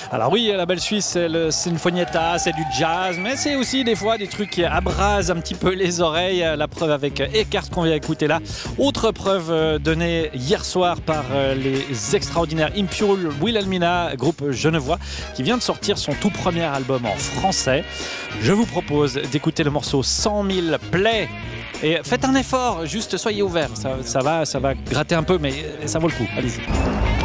Alors oui, la belle Suisse, c'est le sinfonietta, c'est du jazz, mais c'est aussi des fois des trucs qui abrasent un petit peu les oreilles. La preuve avec Eckart qu'on vient écouter là. Autre preuve donnée hier soir par les extraordinaires Impure Wilhelmina, groupe genevois, qui vient de sortir son tout premier album en français. Je vous propose d'écouter le morceau 100 000 plaies. Et faites un effort, juste soyez ouverts, ça va gratter un peu, mais ça vaut le coup. Allez-y.